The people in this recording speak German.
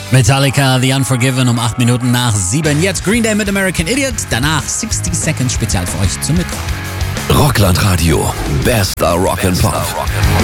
Metallica, The Unforgiven um 8 Minuten nach 7. Jetzt Green Day mit American Idiot. Danach 60 Seconds Spezial für euch zum Mittag. Rockland Radio. Bester Rock and Pop.